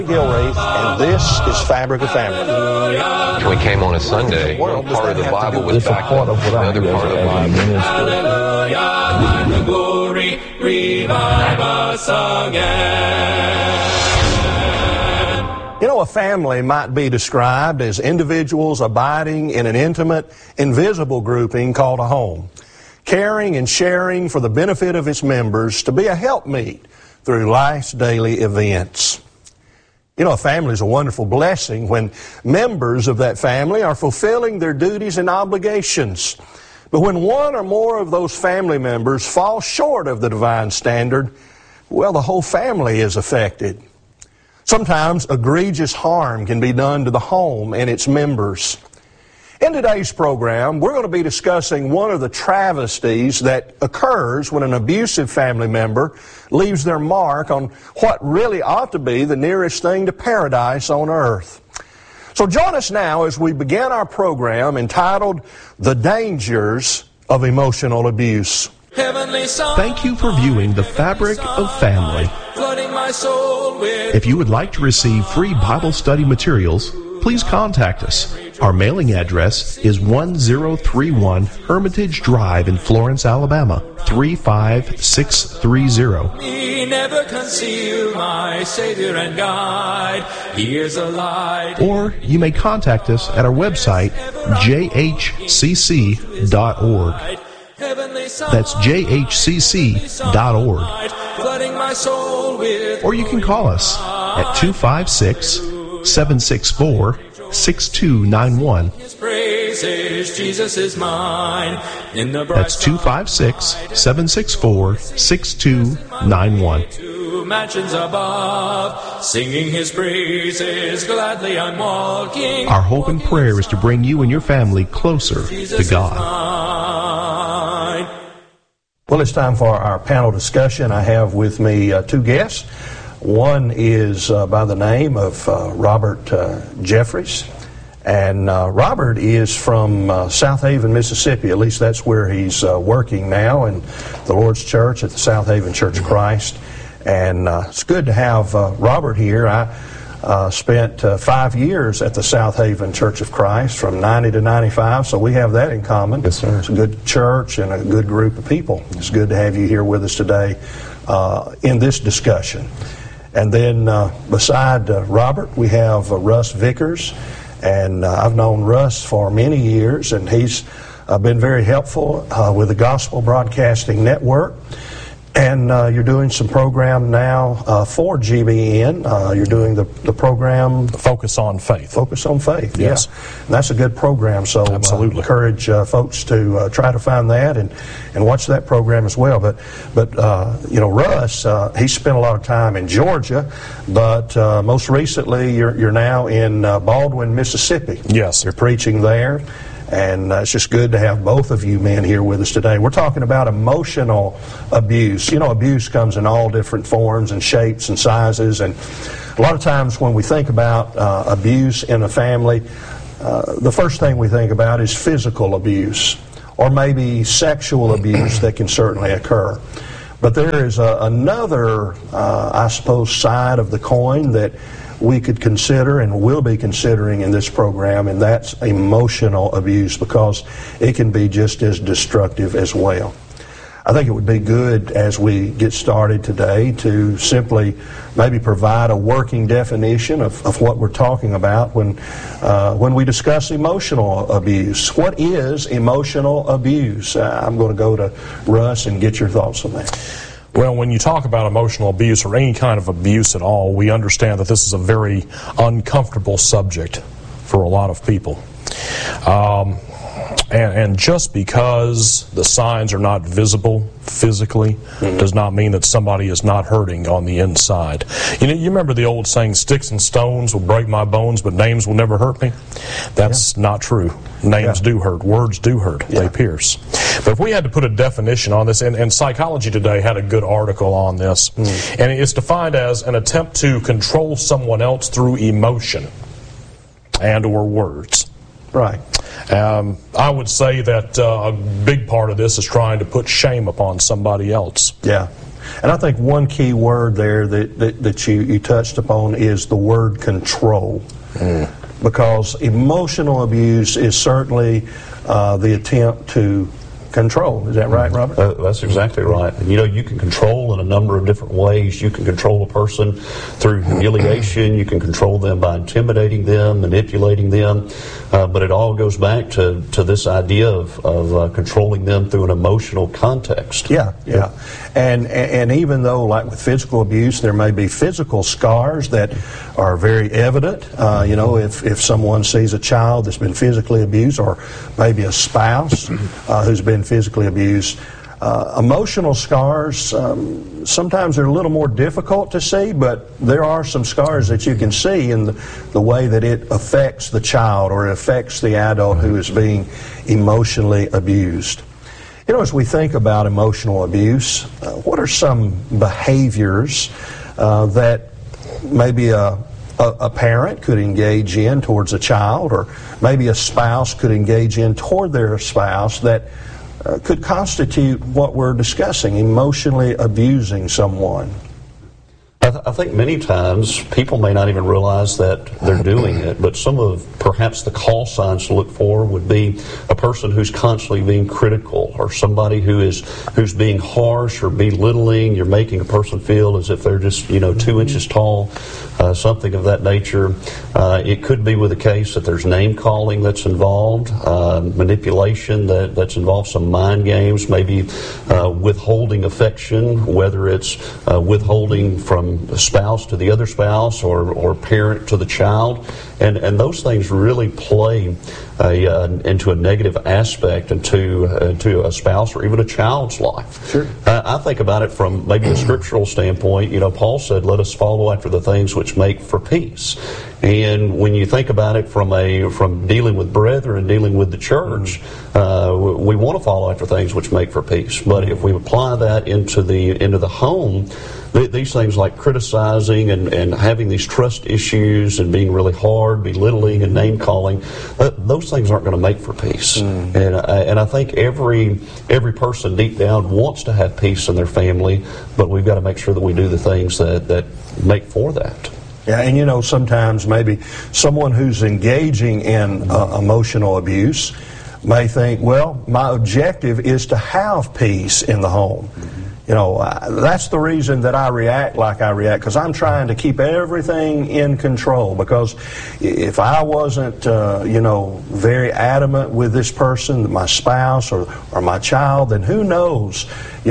Gilreath, and this is Fabric of Family. We came on a Sunday. One part of the Bible was backed up with another part of the Bible. Hallelujah, the glory, revive us again. You know, a family might be described as individuals abiding in an intimate, invisible grouping called a home, caring and sharing for the benefit of its members to be a helpmeet through life's daily events. You know, a family is a wonderful blessing when members of that family are fulfilling their duties and obligations. But when one or more of those family members fall short of the divine standard, well, the whole family is affected. Sometimes egregious harm can be done to the home and its members. In today's program, we're going to be discussing one of the travesties that occurs when an abusive family member leaves their mark on what really ought to be the nearest thing to paradise on earth. So join us now as we begin our program entitled The Dangers of Emotional Abuse. Thank you for viewing The Fabric of Family. If you would like to receive free Bible study materials, please contact us. Our mailing address is 1031 Hermitage Drive in Florence, Alabama, 35630. He never concealed my Savior and guide. Here's a light. Or you may contact us at our website, jhcc.org. That's jhcc.org. Or you can call us at 256-764-6291. Jesus is mine. That's 256-764-6291. Two mansions above, singing his praises, gladly I'm walking. Our hope and prayer is to bring you and your family closer to God. Well, it's time for our panel discussion. I have with me two guests. One is by the name of Robert Jeffries. And Robert is from South Haven, Mississippi. At least that's where he's working now in the Lord's Church at the South Haven Church of Christ. And it's good to have Robert here. I spent 5 years at the South Haven Church of Christ from 90 to 95, so we have that in common. Yes, sir. It's a good church and a good group of people. It's good to have you here with us today in this discussion. And then beside Robert, we have Russ Vickers. And I've known Russ for many years, and he's been very helpful with the Gospel Broadcasting Network. And you're doing some program now for GBN. You're doing the program Focus on Faith. Focus on Faith, yes. Yeah. And that's a good program, so absolutely encourage folks to try to find that and watch that program as well. But you know, Russ, he spent a lot of time in Georgia, but most recently you're now in Baldwin, Mississippi. Yes. You're preaching there. And it's just good to have both of you men here with us today. We're talking about emotional abuse. You know, abuse comes in all different forms and shapes and sizes. And a lot of times when we think about abuse in a family, the first thing we think about is physical abuse or maybe sexual abuse that can certainly occur. But there is another, I suppose, side of the coin that we could consider and will be considering in this program, and that's emotional abuse, because it can be just as destructive as well. I think it would be good as we get started today to simply maybe provide a working definition of what we're talking about when we discuss emotional abuse. What is emotional abuse? I'm going to go to Russ and get your thoughts on that. Well, when you talk about emotional abuse or any kind of abuse at all, we understand that this is a very uncomfortable subject for a lot of people. And just because the signs are not visible physically does not mean that somebody is not hurting on the inside. You know, you remember the old saying, sticks and stones will break my bones, but names will never hurt me? That's not true. Names do hurt. Words do hurt. They pierce. But if we had to put a definition on this, and Psychology Today had a good article on this, and it's defined as an attempt to control someone else through emotion and or words. Right. I would say that a big part of this is trying to put shame upon somebody else. Yeah. And I think one key word there that you touched upon is the word control. Because emotional abuse is certainly the attempt to control. Is that right, Robert? That's exactly right. And you can control in a number of different ways. You can control a person through humiliation. You can control them by intimidating them, manipulating them. But it all goes back to this idea of controlling them through an emotional context. Yeah. And even though, like with physical abuse, there may be physical scars that are very evident. If someone sees a child that's been physically abused, or maybe a spouse who's been physically abused, emotional scars, sometimes they're a little more difficult to see, but there are some scars that you can see in the way that it affects the child or it affects the adult who is being emotionally abused. As we think about emotional abuse, what are some behaviors that maybe a parent could engage in towards a child, or maybe a spouse could engage in toward their spouse that could constitute what we're discussing, emotionally abusing someone? I think many times people may not even realize that they're doing it, but some of perhaps the call signs to look for would be a person who's constantly being critical, or somebody who's being harsh or belittling. You're making a person feel as if they're just 2 inches tall, something of that nature. It could be with a case that there's name calling that's involved, manipulation that's involved, some mind games, maybe withholding affection, whether it's withholding from a spouse to the other spouse, or parent to the child, and those things really play into a negative aspect into a spouse or even a child's life. Sure. I think about it from maybe a scriptural standpoint. Paul said, "Let us follow after the things which make for peace." And when you think about it from dealing with brethren, dealing with the church, we want to follow after things which make for peace. But if we apply that into the home, these things like criticizing and having these trust issues and being really hard, belittling and name calling, those things aren't going to make for peace. And I think every person deep down wants to have peace in their family, but we've got to make sure that we do the things that make for that. Yeah, and sometimes maybe someone who's engaging in emotional abuse may think, well, my objective is to have peace in the home. That's the reason that I react like I react, because I'm trying to keep everything in control. Because if I wasn't, very adamant with this person, my spouse or my child, then who knows,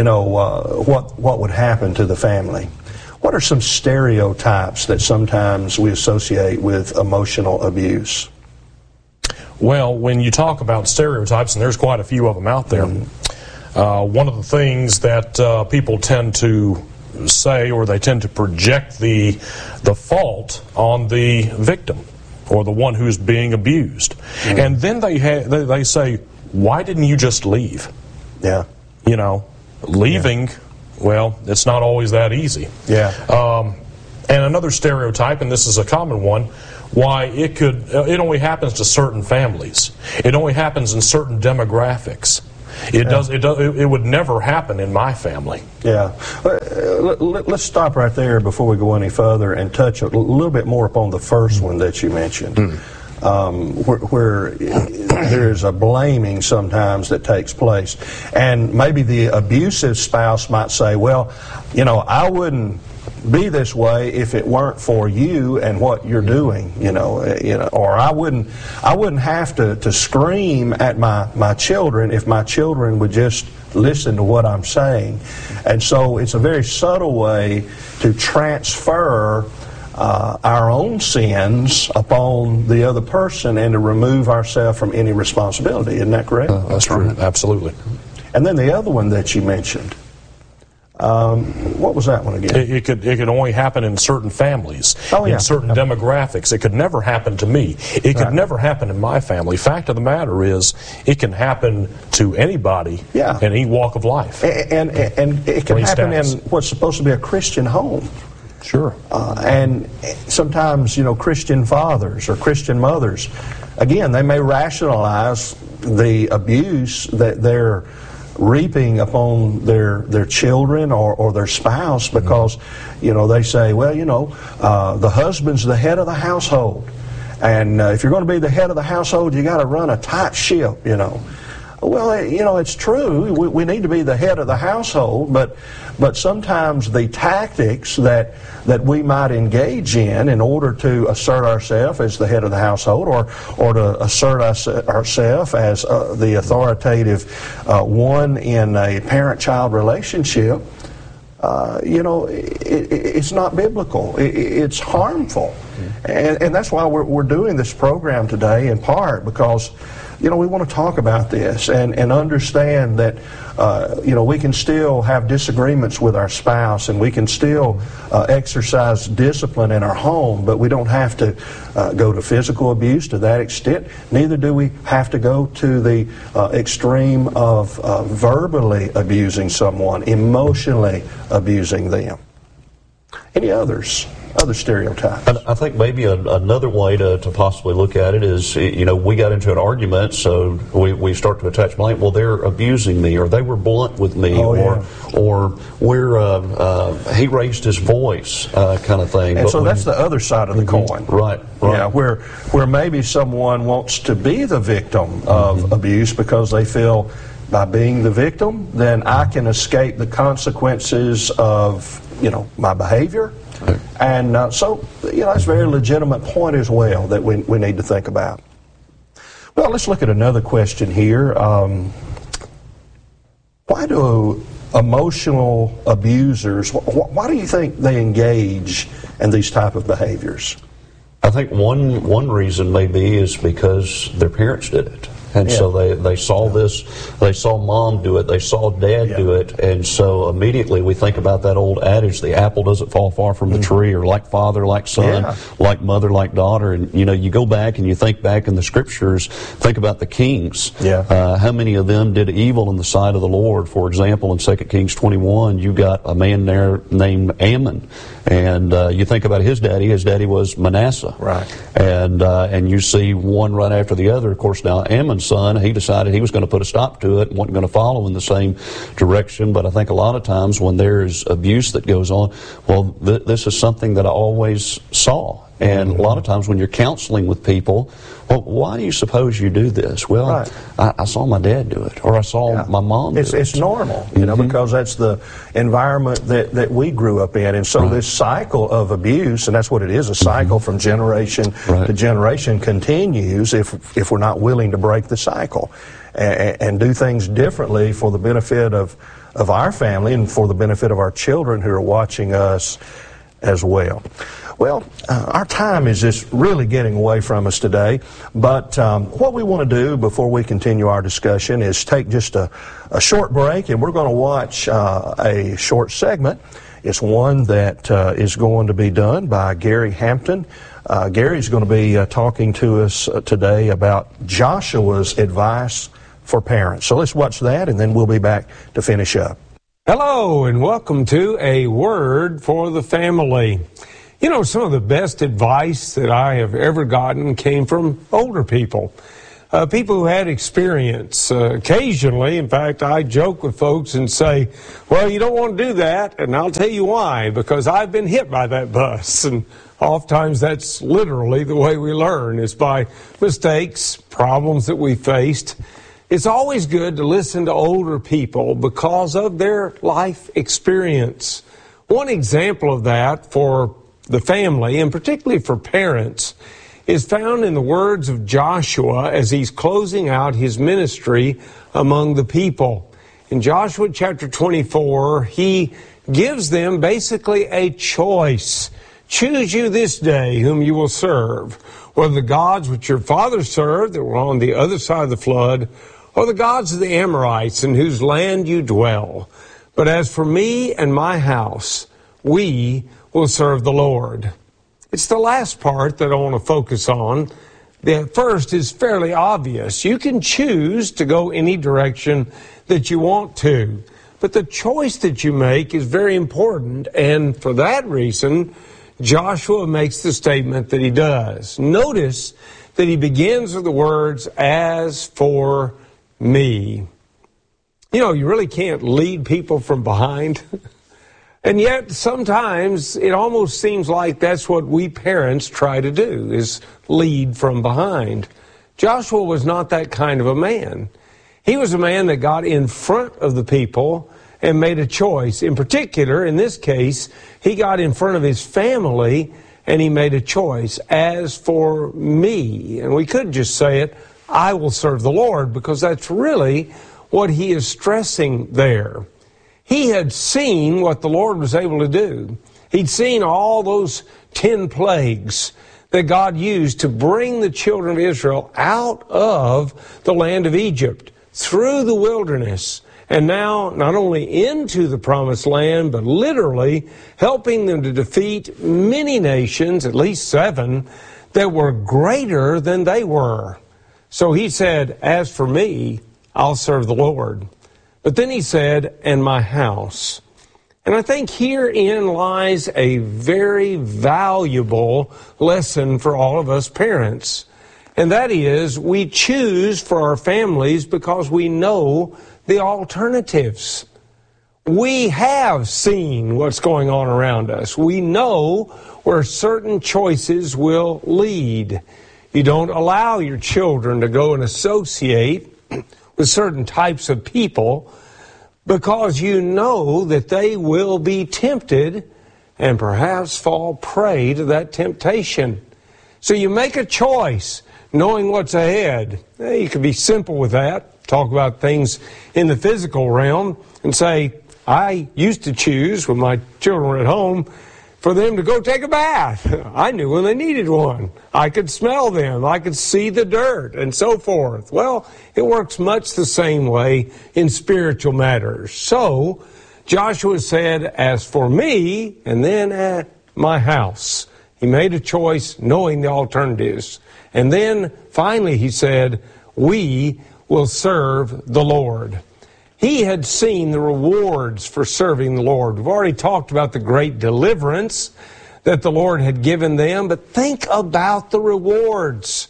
what would happen to the family. What are some stereotypes that sometimes we associate with emotional abuse? Well, when you talk about stereotypes, and there's quite a few of them out there, one of the things that people tend to say, or they tend to project the fault on the victim or the one who's being abused. And then they say, why didn't you just leave? Yeah. Leaving, well, it's not always that easy. Yeah. And another stereotype, and this is a common one, why it only happens to certain families. It only happens in certain demographics. It would never happen in my family. Yeah. Let's stop right there before we go any further and touch a little bit more upon the first one that you mentioned. Where there's a blaming sometimes that takes place. And maybe the abusive spouse might say, well, I wouldn't be this way if it weren't for you and what you're doing, or I wouldn't have to scream at my children if my children would just listen to what I'm saying. And so it's a very subtle way to transfer our own sins upon the other person and to remove ourselves from any responsibility. Isn't that correct? That's true. Absolutely. And then the other one that you mentioned, what was that one again? It could only happen in certain families, in certain demographics. It could never happen to me. It could never happen in my family. Fact of the matter is, it can happen to anybody in any walk of life. And it can happen in what's supposed to be a Christian home. Sure. And sometimes, Christian fathers or Christian mothers, again, they may rationalize the abuse that they're reaping upon their children or their spouse because, they say, well, the husband's the head of the household. And if you're going to be the head of the household, you got to run a tight ship, Well, it's true. We need to be the head of the household, but sometimes the tactics that we might engage in order to assert ourselves as the head of the household or to assert ourselves as the authoritative one in a parent-child relationship, it's not biblical. It's harmful. And that's why we're doing this program today, in part because we want to talk about this and understand that, we can still have disagreements with our spouse and we can still exercise discipline in our home, but we don't have to go to physical abuse to that extent. Neither do we have to go to the extreme of verbally abusing someone, emotionally abusing them. Any other stereotypes? I think maybe another way to possibly look at it is, we got into an argument, so we start to attach blame. Well, they're abusing me, or they were blunt with me, or he raised his voice, kind of thing. And so that's the other side of the coin. Right. Yeah, where maybe someone wants to be the victim of abuse because they feel by being the victim, then I can escape the consequences of, my behavior. And so, that's a very legitimate point as well that we need to think about. Well, let's look at another question here. Why do emotional abusers, why do you think they engage in these type of behaviors? I think one reason maybe is because their parents did it. And so they saw this, they saw mom do it, they saw dad do it, and so immediately we think about that old adage, the apple doesn't fall far from the tree, or like father, like son, like mother, like daughter. And you go back and you think back in the scriptures, think about the kings. How many of them did evil in the sight of the Lord? For example, in 2 Kings 21, you got a man there named Ammon. And you think about his daddy was Manasseh. Right. And you see one right after the other. Of course, now Ammon's son, he decided he was going to put a stop to it and wasn't going to follow in the same direction. But I think a lot of times when there's abuse that goes on, well, this is something that I always saw. And a lot of times when you're counseling with people, well, why do you suppose you do this? Well, I saw my dad do it, or I saw my mom do it. It's normal, because that's the environment that we grew up in. And so this cycle of abuse, and that's what it is, a cycle from generation to generation continues if we're not willing to break the cycle and do things differently for the benefit of our family and for the benefit of our children who are watching us as well. Well, our time is just really getting away from us today, but what we want to do before we continue our discussion is take just a short break, and we're going to watch a short segment. It's one that is going to be done by Gary Hampton. Gary's going to be talking to us today about Joshua's advice for parents. So let's watch that, and then we'll be back to finish up. Hello, and welcome to A Word for the Family. Some of the best advice that I have ever gotten came from older people, people who had experience. Occasionally, in fact, I joke with folks and say, well, you don't want to do that, and I'll tell you why, because I've been hit by that bus. And oftentimes that's literally the way we learn, is by mistakes, problems that we faced. It's always good to listen to older people because of their life experience. One example of that for the family, and particularly for parents, is found in the words of Joshua as he's closing out his ministry among the people. In Joshua chapter 24, he gives them basically a choice. Choose you this day whom you will serve, whether the gods which your fathers served that were on the other side of the flood, or the gods of the Amorites in whose land you dwell. But as for me and my house, we will serve the Lord. It's the last part that I want to focus on. The first is fairly obvious. You can choose to go any direction that you want to, but the choice that you make is very important, and for that reason, Joshua makes the statement that he does. Notice that he begins with the words, as for me. You know, you really can't lead people from behind. And yet, sometimes it almost seems like that's what we parents try to do, is lead from behind. Joshua was not that kind of a man. He was a man that got in front of the people and made a choice. In particular, in this case, he got in front of his family and he made a choice. As for me, and we could just say it, I will serve the Lord, because that's really what he is stressing there. He had seen what the Lord was able to do. He'd seen all those 10 plagues that God used to bring the children of Israel out of the land of Egypt, through the wilderness, and now not only into the promised land, but literally helping them to defeat many nations, at least 7, that were greater than they were. So he said, as for me, I'll serve the Lord. But then he said, and my house. And I think herein lies a very valuable lesson for all of us parents. And that is, we choose for our families because we know the alternatives. We have seen what's going on around us. We know where certain choices will lead. You don't allow your children to go and associate with certain types of people because you know that they will be tempted and perhaps fall prey to that temptation. So you make a choice knowing what's ahead. You can be simple with that. Talk about things in the physical realm and say, I used to choose when my children were at home for them to go take a bath. I knew when they needed one. I could smell them. I could see the dirt and so forth. Well, it works much the same way in spiritual matters. So Joshua said, as for me, and then at my house. He made a choice knowing the alternatives. And then finally he said, we will serve the Lord. He had seen the rewards for serving the Lord. We've already talked about the great deliverance that the Lord had given them, but think about the rewards.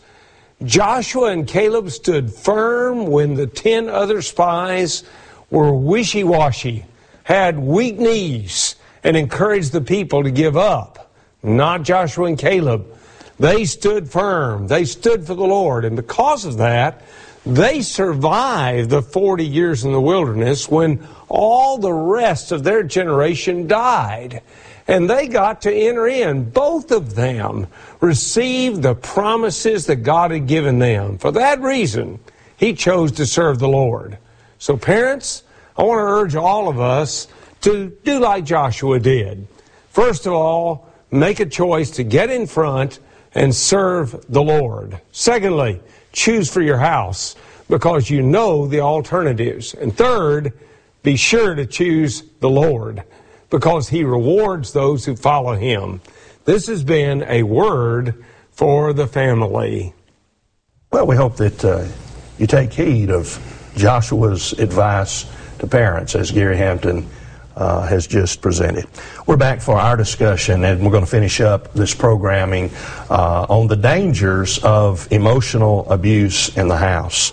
Joshua and Caleb stood firm when the 10 other spies were wishy-washy, had weak knees, and encouraged the people to give up. Not Joshua and Caleb. They stood firm. They stood for the Lord, and because of that, they survived the 40 years in the wilderness when all the rest of their generation died. And they got to enter in. Both of them received the promises that God had given them. For that reason, he chose to serve the Lord. So parents, I want to urge all of us to do like Joshua did. First of all, make a choice to get in front and serve the Lord. Secondly, choose for your house because you know the alternatives. And third, be sure to choose the Lord because he rewards those who follow him. This has been a word for the family. Well, we hope that you take heed of Joshua's advice to parents, as Gary Hampton has just presented. We're back for our discussion, and we're going to finish up this programming on the dangers of emotional abuse in the house.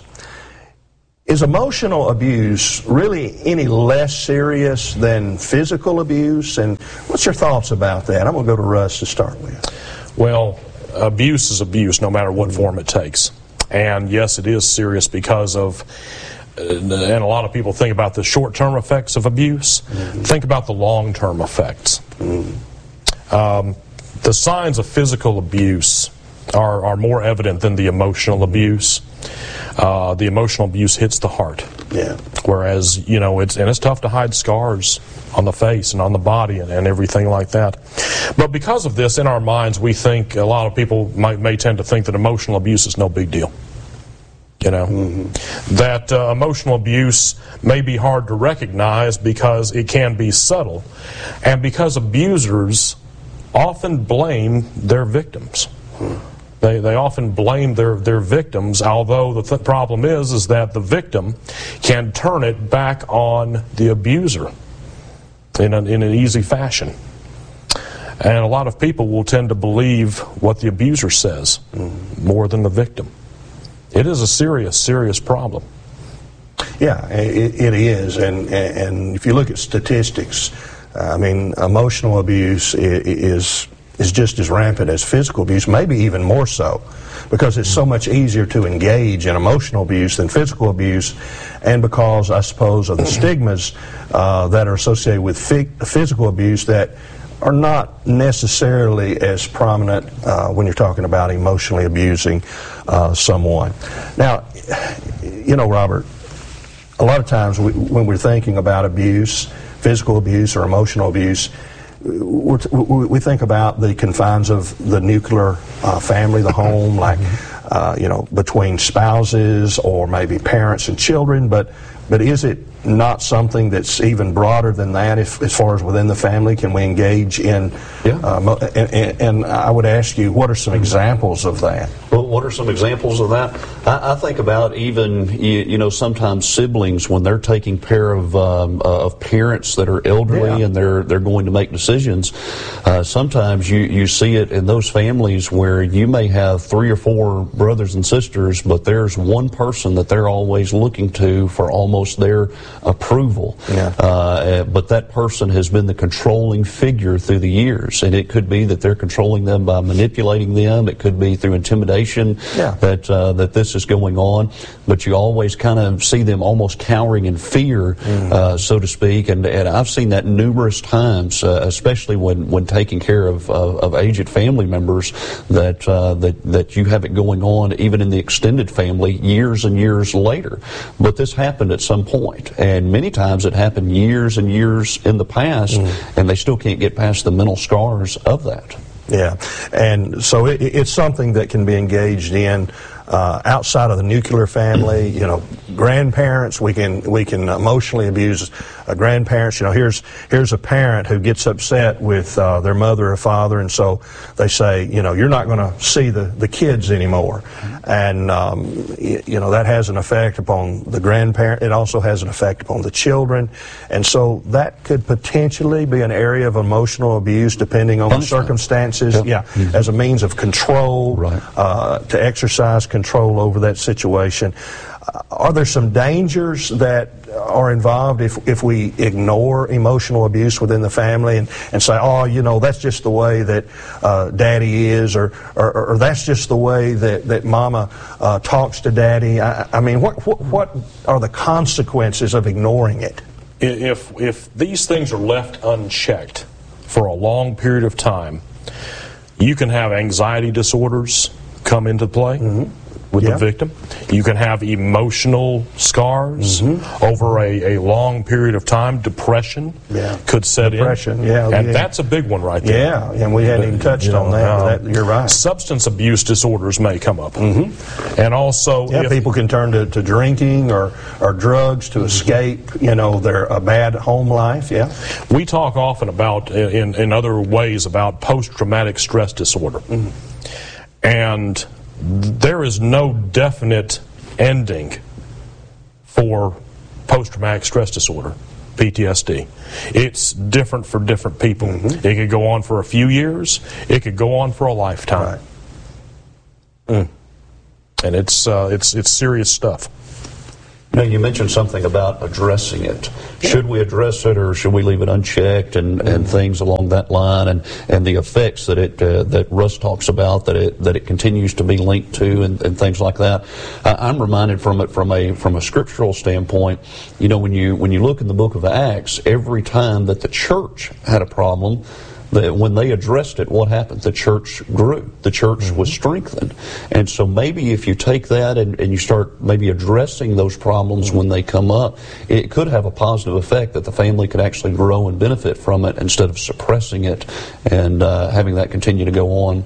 Is emotional abuse really any less serious than physical abuse? And what's your thoughts about that? I'm going to go to Russ to start with. Well, abuse is abuse, no matter what form it takes. And yes, it is serious because of, and a lot of people think about the short-term effects of abuse. Mm-hmm. Think about the long-term effects. Mm-hmm. The signs of physical abuse are more evident than the emotional abuse. The emotional abuse hits the heart. Yeah. Whereas, it's tough to hide scars on the face and on the body and everything like that. But because of this, in our minds, we think, a lot of people may tend to think that emotional abuse is no big deal. Mm-hmm. That emotional abuse may be hard to recognize because it can be subtle, and because abusers often blame their victims. They often blame their victims, although the problem is that the victim can turn it back on the abuser in an easy fashion. And a lot of people will tend to believe what the abuser says more than the victim. It is a serious, serious problem. Yeah, it is, and if you look at statistics, emotional abuse is just as rampant as physical abuse, maybe even more so, because it's so much easier to engage in emotional abuse than physical abuse, and because, I suppose, of the stigmas that are associated with physical abuse that are not necessarily as prominent when you're talking about emotionally abusing someone. Now, Robert, a lot of times when we're thinking about abuse, physical abuse or emotional abuse, we think about the confines of the nuclear family, the home, like between spouses or maybe parents and children. But is it not something that's even broader than that? As far as within the family, can we engage in? And I would ask you, what are some examples of that? Well, what are some examples of that? I think about even sometimes siblings when they're taking care of parents that are elderly and they're going to make decisions. Sometimes you see it in those families where you may have 3 or 4 brothers and sisters, but there's one person that they're always looking to for almost their approval. But that person has been the controlling figure through the years, and it could be that they're controlling them by manipulating them. It could be through intimidation that this is going on. But you always kind of see them almost cowering in fear, so to speak. And I've seen that numerous times, especially when taking care of aged family members, that you have it going on even in the extended family years and years later. But this happened at some point, and many times it happened years and years in the past, and they still can't get past the mental scars of that. Yeah, and so it's something that can be engaged in outside of the nuclear family. Grandparents, we can emotionally abuse grandparents. Here's a parent who gets upset with their mother or father, and so they say, you're not going to see the kids anymore, and that has an effect upon the grandparent. It also has an effect upon the children, and so that could potentially be an area of emotional abuse depending on the circumstances. As a means of control, to exercise control over that situation. Are there some dangers that are involved if we ignore emotional abuse within the family and say, that's just the way that daddy is, or that's just the way that mama talks to daddy? What are the consequences of ignoring it? If these things are left unchecked for a long period of time, you can have anxiety disorders come into play with the victim. You can have emotional scars over a long period of time. Depression could set in. And that's a big one right there. Yeah, and we hadn't even touched on that. You're right. Substance abuse disorders may come up. And also... people can turn to drinking or drugs to escape, their bad home life. We talk often about, in other ways, about post-traumatic stress disorder. And there is no definite ending for post-traumatic stress disorder, PTSD. It's different for different people. It could go on for a few years. It could go on for a lifetime. And it's serious stuff. Now, you mentioned something about addressing it. Should we address it, or should we leave it unchecked, and things along that line, and the effects that Russ talks about, that it continues to be linked to, and things like that. I'm reminded from a scriptural standpoint. When you look in the book of Acts, every time that the church had a problem, when they addressed it, what happened? The church grew. The church was strengthened. And so maybe if you take that and you start maybe addressing those problems when they come up, it could have a positive effect that the family could actually grow and benefit from it instead of suppressing it and having that continue to go on.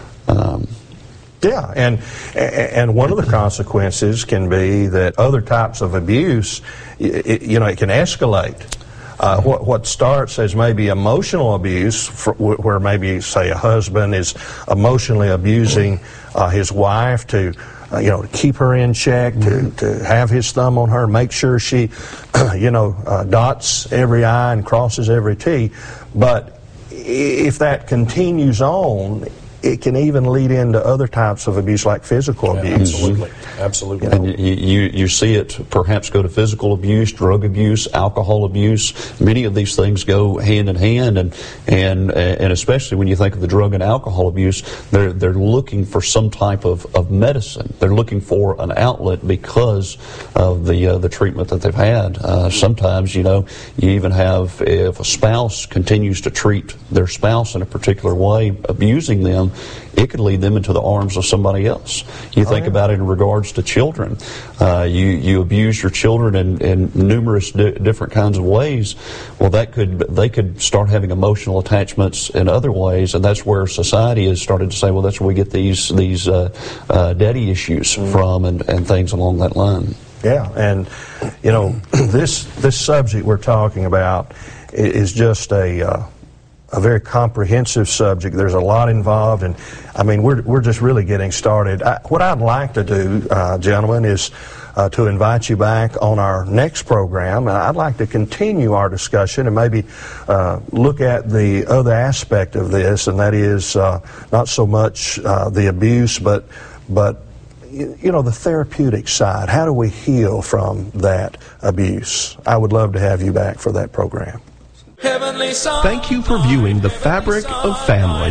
And one of the consequences can be that other types of abuse, it can escalate. What starts as maybe emotional abuse, where maybe, say, a husband is emotionally abusing his wife to keep her in check, to have his thumb on her, make sure she, dots every I and crosses every T. But if that continues on, it can even lead into other types of abuse like physical abuse. Absolutely. Absolutely. And you see it perhaps go to physical abuse, drug abuse, alcohol abuse. Many of these things go hand in hand, and especially when you think of the drug and alcohol abuse, they're looking for some type of medicine. They're looking for an outlet because of the treatment that they've had. Sometimes, you even have, if a spouse continues to treat their spouse in a particular way, abusing them, it could lead them into the arms of somebody else. You think about it in regards to children. You abuse your children in numerous different kinds of ways. Well, they could start having emotional attachments in other ways, and that's where society has started to say, well, that's where we get these daddy issues from, and things along that line. Yeah, and this subject we're talking about is just a very comprehensive subject. There's a lot involved, and I mean, we're just really getting started. What I'd like to do, gentlemen, is to invite you back on our next program. I'd like to continue our discussion and maybe look at the other aspect of this, and that is not so much the abuse, but the therapeutic side. How do we heal from that abuse? I would love to have you back for that program. Thank you for viewing The Fabric of Family.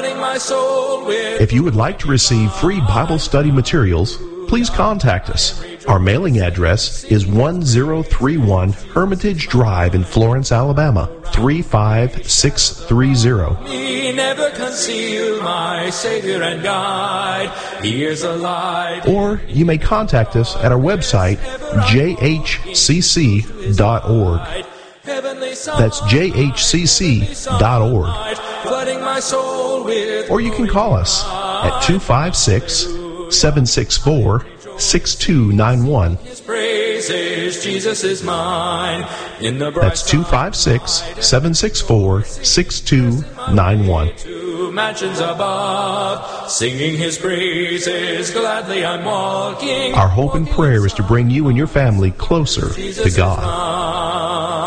If you would like to receive free Bible study materials, please contact us. Our mailing address is 1031 Hermitage Drive in Florence, Alabama, 35630. He never concealed my Savior and guide. He is a light. Or you may contact us at our website, jhcc.org. That's jhcc.org. Or you can call us at 256-764-6291. His praises, Jesus is mine. That's 256-764-6291. Two mansions above, singing his praises, gladly I'm walking. Our hope and prayer is to bring you and your family closer to God.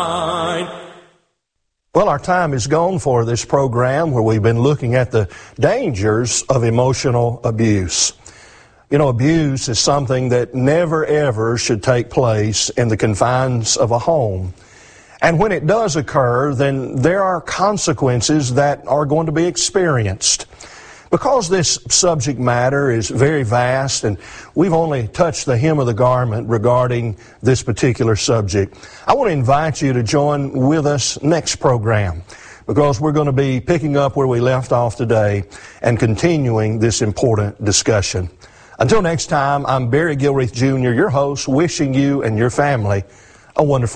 Well, our time is gone for this program where we've been looking at the dangers of emotional abuse. Abuse is something that never ever should take place in the confines of a home. And when it does occur, then there are consequences that are going to be experienced. Because this subject matter is very vast and we've only touched the hem of the garment regarding this particular subject, I want to invite you to join with us next program, because we're going to be picking up where we left off today and continuing this important discussion. Until next time, I'm Barry Gilreath Jr., your host, wishing you and your family a wonderful